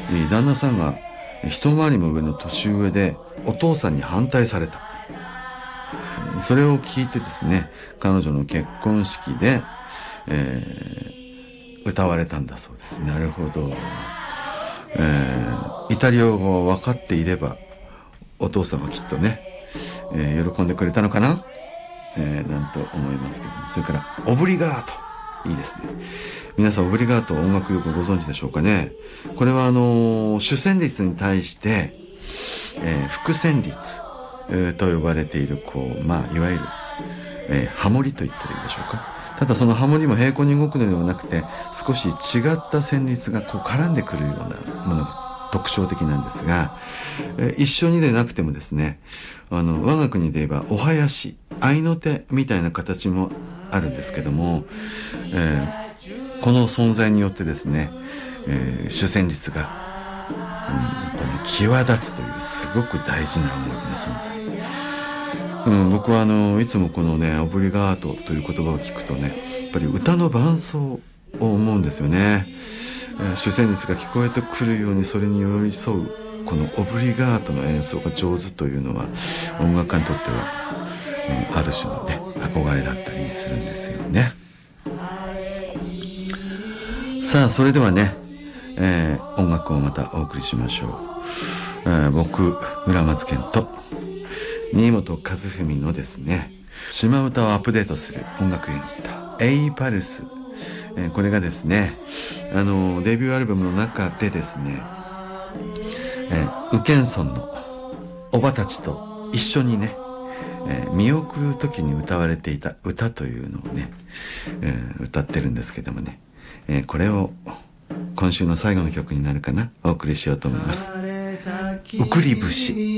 旦那さんが一回りも上の年上でお父さんに反対された。それを聞いてですね、彼女の結婚式で、歌われたんだそうです。なるほど。イタリア語が分かっていればお父さんはきっとね、喜んでくれたのかな、なんと思いますけども。それからオブリガート、いいですね。皆さんオブリガート音楽よくご存知でしょうかね。これは主旋律に対して、副旋律、と呼ばれているいわゆる、ハモリと言ったらいいでしょうか。ただそのハモリも平行に動くのではなくて、少し違った旋律が絡んでくるようなものが特徴的なんですが、一緒にでなくてもですね、我が国で言えばお囃子、合いの手みたいな形もあるんですけども、この存在によってですね、主旋律が際立つというすごく大事な音楽の存在。僕はいつもこのね、オブリガートという言葉を聞くとね、やっぱり歌の伴奏を思うんですよね。主旋律が聞こえてくるようにそれに寄り添うこのオブリガートの演奏が上手というのは、音楽家にとっては、ある種のね、憧れだったりするんですよね。さあ、それではね、音楽をまたお送りしましょう。僕、村松健と新本和文のですね、島唄をアップデートする音楽ユニット A パルス、これがですね、デビューアルバムの中でですね、宇検村のおばたちと一緒にね、見送る時に歌われていた歌というのをね、歌ってるんですけどもね、これを今週の最後の曲になるかな、お送りしようと思います。うくり節。